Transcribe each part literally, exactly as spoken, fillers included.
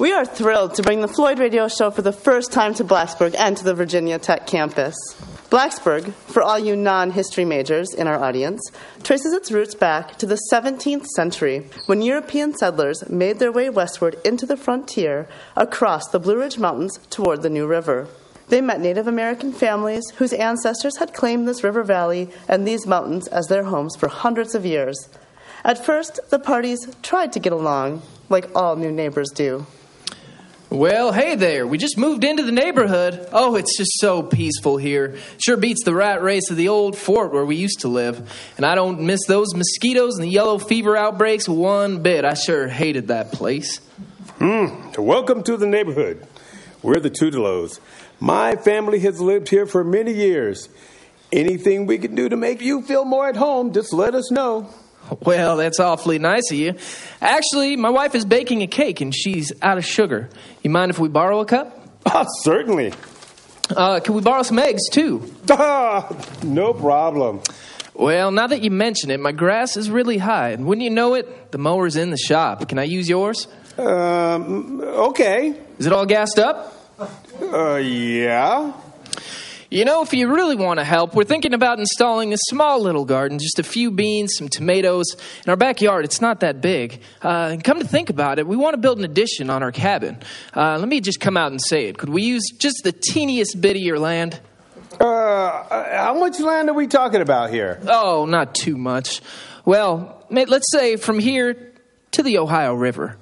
We are thrilled to bring the Floyd Radio Show for the first time to Blacksburg and to the Virginia Tech campus. Blacksburg, for all you non-history majors in our audience, traces its roots back to the seventeenth century when European settlers made their way westward into the frontier across the Blue Ridge Mountains toward the New River. They met Native American families whose ancestors had claimed this river valley and these mountains as their homes for hundreds of years. At first, the parties tried to get along, like all new neighbors do. Well, hey there. We just moved into the neighborhood. Oh, it's just so peaceful here. Sure beats the rat race of the old fort where we used to live. And I don't miss those mosquitoes and the yellow fever outbreaks one bit. I sure hated that place. Mm, welcome to the neighborhood. We're the Tutelos. My family has lived here for many years. Anything we can do to make you feel more at home, just let us know. Well, that's awfully nice of you. Actually, my wife is baking a cake, and she's out of sugar. You mind if we borrow a cup? Oh, certainly. Uh, can we borrow some eggs, too? Ah, no problem. Well, now that you mention it, my grass is really high, and wouldn't you know it, the mower's in the shop. Can I use yours? Um, okay. Is it all gassed up? Uh, yeah. You know, if you really want to help, we're thinking about installing a small little garden, just a few beans, some tomatoes. In our backyard, it's not that big. Uh, and come to think about it, we want to build an addition on our cabin. Uh, let me just come out and say it. Could we use just the teeniest bit of your land? Uh, how much land are we talking about here? Oh, not too much. Well, let's say from here to the Ohio River.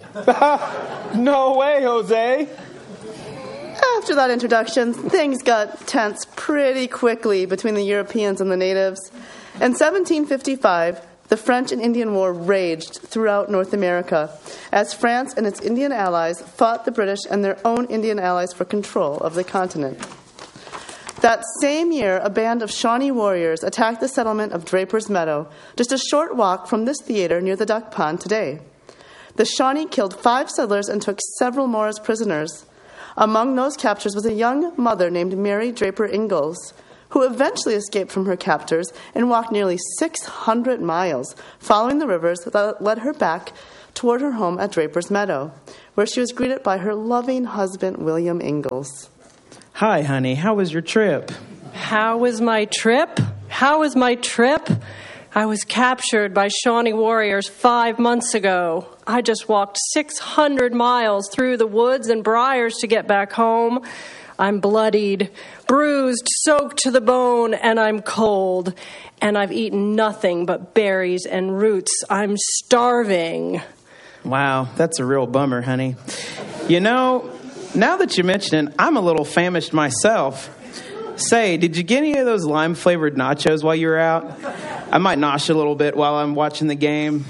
No way, Jose. After that introduction, things got tense pretty quickly between the Europeans and the natives. In seventeen fifty-five, the French and Indian War raged throughout North America as France and its Indian allies fought the British and their own Indian allies for control of the continent. That same year, a band of Shawnee warriors attacked the settlement of Draper's Meadow, just a short walk from this theater near the Duck Pond today. The Shawnee killed five settlers and took several more as prisoners. Among those captures was a young mother named Mary Draper Ingalls, who eventually escaped from her captors and walked nearly six hundred miles, following the rivers that led her back toward her home at Draper's Meadow, where she was greeted by her loving husband, William Ingalls. Hi, honey. How was your trip? How was my trip? How was my trip? I was captured by Shawnee warriors five months ago. I just walked six hundred miles through the woods and briars to get back home. I'm bloodied, bruised, soaked to the bone, and I'm cold. And I've eaten nothing but berries and roots. I'm starving. Wow, that's a real bummer, honey. You know, now that you mention it, I'm a little famished myself. Say, did you get any of those lime-flavored nachos while you were out? I might nosh a little bit while I'm watching the game.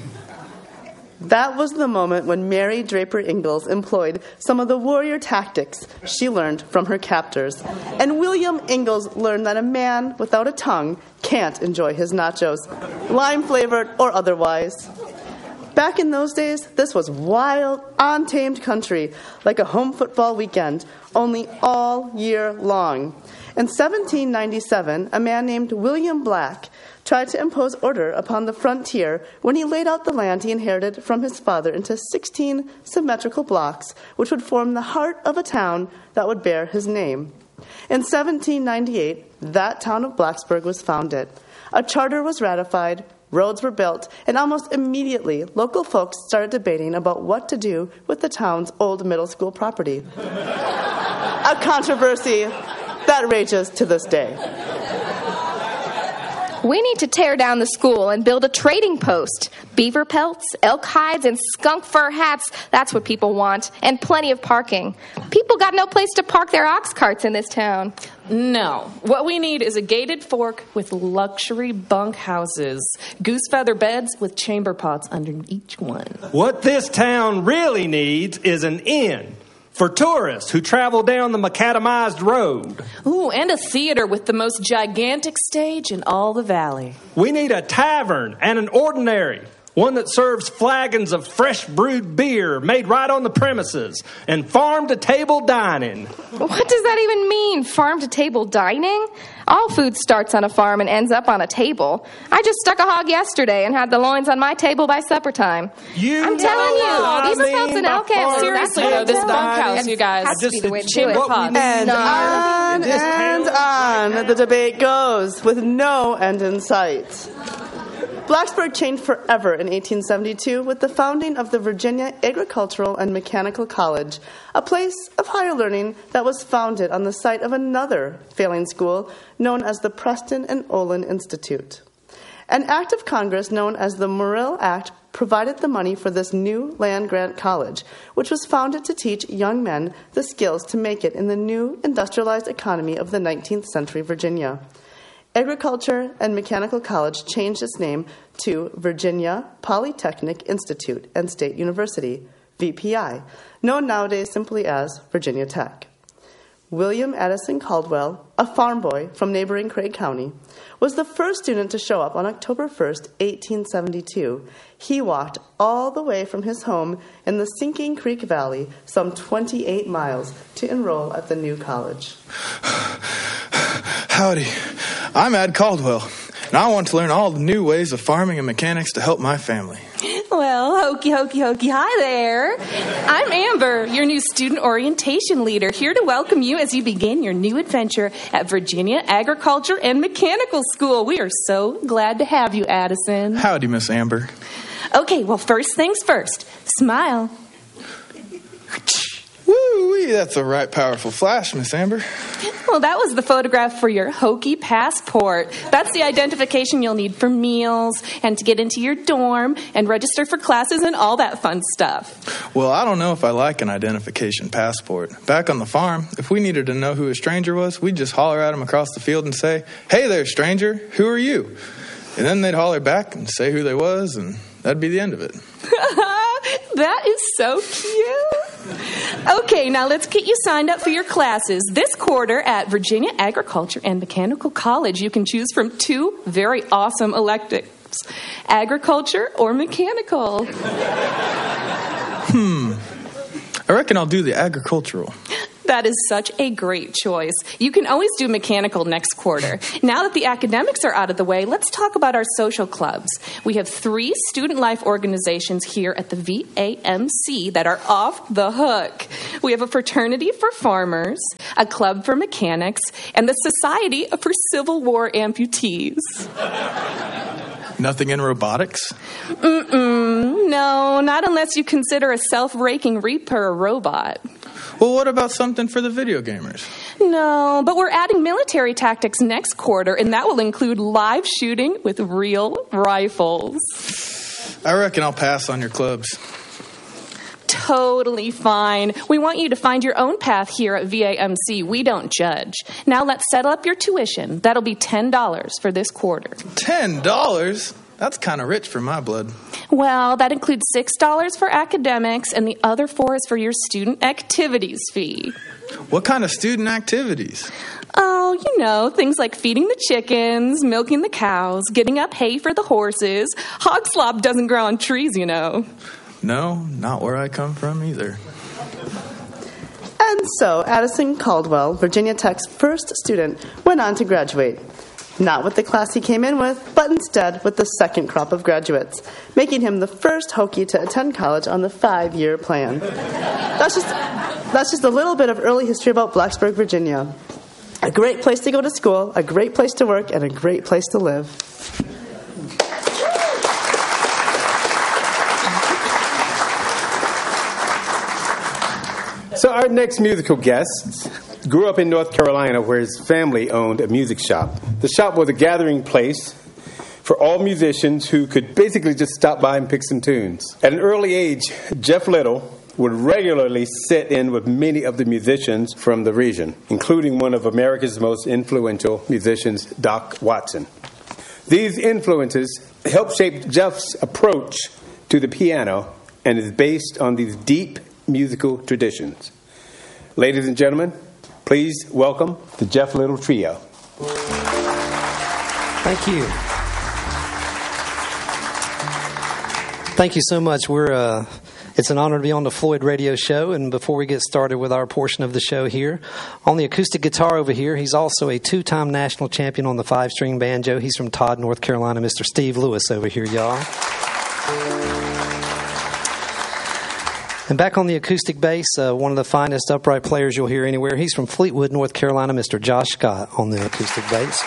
That was the moment when Mary Draper Ingalls employed some of the warrior tactics she learned from her captors. And William Ingalls learned that a man without a tongue can't enjoy his nachos, lime-flavored or otherwise. Back in those days, this was wild, untamed country, like a home football weekend, only all year long. In seventeen ninety-seven, a man named William Black tried to impose order upon the frontier when he laid out the land he inherited from his father into sixteen symmetrical blocks, which would form the heart of a town that would bear his name. In seventeen ninety-eight, that town of Blacksburg was founded. A charter was ratified, roads were built, and almost immediately, local folks started debating about what to do with the town's old middle school property. A controversy that rages to this day. We need to tear down the school and build a trading post. Beaver pelts, elk hides, and skunk fur hats, that's what people want. And plenty of parking. People got no place to park their ox carts in this town. No. What we need is a gated fork with luxury bunk houses. Goose feather beds with chamber pots under each one. What this town really needs is an inn for tourists who travel down the macadamized road. Ooh, and a theater with the most gigantic stage in all the valley. We need a tavern and an ordinary. One that serves flagons of fresh brewed beer made right on the premises and farm-to-table dining. What does that even mean, farm-to-table dining? All food starts on a farm and ends up on a table. I just stuck a hog yesterday and had the loins on my table by supper time. You I'm telling you, Beaver Pelts and Elk Antlers. Seriously, though, this bunkhouse, you guys. Has to be the way to do chamber it. pots. And No. on This and town- on the debate goes with no end in sight. Blacksburg changed forever in eighteen seventy-two with the founding of the Virginia Agricultural and Mechanical College, a place of higher learning that was founded on the site of another failing school known as the Preston and Olin Institute. An act of Congress known as the Morrill Act provided the money for this new land-grant college, which was founded to teach young men the skills to make it in the new industrialized economy of the nineteenth century Virginia. Agriculture and Mechanical College changed its name to Virginia Polytechnic Institute and State University, V P I, known nowadays simply as Virginia Tech. William Addison Caldwell, a farm boy from neighboring Craig County, was the first student to show up on October first, eighteen seventy-two. He walked all the way from his home in the Sinking Creek Valley, some twenty-eight miles, to enroll at the new college. Howdy, I'm Ad Caldwell, and I want to learn all the new ways of farming and mechanics to help my family. Well, hokey, hokey, hokey, hi there. I'm Amber, your new student orientation leader, here to welcome you as you begin your new adventure at Virginia Agriculture and Mechanical School. We are so glad to have you, Addison. Howdy, Miss Amber. Okay, well, first things first. Smile. Woo-wee, that's a right powerful flash, Miss Amber. Well, that was the photograph for your hokey passport. That's the identification you'll need for meals and to get into your dorm and register for classes and all that fun stuff. Well, I don't know if I like an identification passport. Back on the farm, if we needed to know who a stranger was, we'd just holler at him across the field and say, "Hey there, stranger, who are you?" And then they'd holler back and say who they was, and that'd be the end of it. That is so cute. Okay, now let's get you signed up for your classes. This quarter at Virginia Agriculture and Mechanical College, you can choose from two very awesome electives, agriculture or mechanical. Hmm. I reckon I'll do the agricultural. That is such a great choice. You can always do mechanical next quarter. Now that the academics are out of the way, let's talk about our social clubs. We have three student life organizations here at the V A M C that are off the hook. We have a fraternity for farmers, a club for mechanics, and the Society for Civil War Amputees. Nothing in robotics? Mm-mm, no, not unless you consider a self-raking reaper a robot. Well, what about something for the video gamers? No, but we're adding military tactics next quarter, and that will include live shooting with real rifles. I reckon I'll pass on your clubs. Totally fine. We want you to find your own path here at V A M C. We don't judge. Now let's settle up your tuition. That'll be ten dollars for this quarter. ten dollars? That's kind of rich for my blood. Well, that includes six dollars for academics, and the other four is for your student activities fee. What kind of student activities? Oh, you know, things like feeding the chickens, milking the cows, getting up hay for the horses. Hog slop doesn't grow on trees, you know. No, not where I come from either. And so, Addison Caldwell, Virginia Tech's first student, went on to graduate. Not with the class he came in with, but instead with the second crop of graduates, making him the first Hokie to attend college on the five-year plan. That's just, that's just a little bit of early history about Blacksburg, Virginia. A great place to go to school, a great place to work, and a great place to live. So our next musical guest grew up in North Carolina where his family owned a music shop. The shop was a gathering place for all musicians who could basically just stop by and pick some tunes. At an early age, Jeff Little would regularly sit in with many of the musicians from the region, including one of America's most influential musicians, Doc Watson. These influences helped shape Jeff's approach to the piano and is based on these deep musical traditions. Ladies and gentlemen, please welcome the Jeff Little Trio. Thank you. Thank you so much. We're uh, it's an honor to be on the Floyd Radio Show. And before we get started with our portion of the show here, on the acoustic guitar over here, he's also a two-time national champion on the five-string banjo. He's from Todd, North Carolina, Mister Steve Lewis over here, y'all. And back on the acoustic bass, uh, one of the finest upright players you'll hear anywhere. He's from Fleetwood, North Carolina, Mister Josh Scott on the acoustic bass.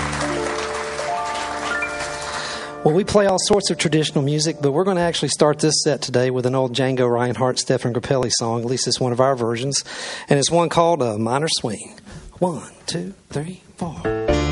Well, we play all sorts of traditional music, but we're going to actually start this set today with an old Django Reinhardt, Stefan Grappelli song. At least it's one of our versions. And it's one called uh, Minor Swing. One, two, three, four.